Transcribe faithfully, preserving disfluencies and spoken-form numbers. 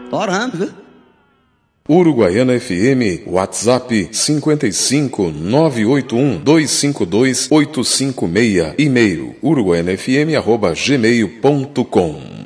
Torando, viu? Uruguaiana F M, WhatsApp cinco cinco nove oito um dois cinco dois oito cinco seis, e-mail uruguaianafm arroba gmail ponto com.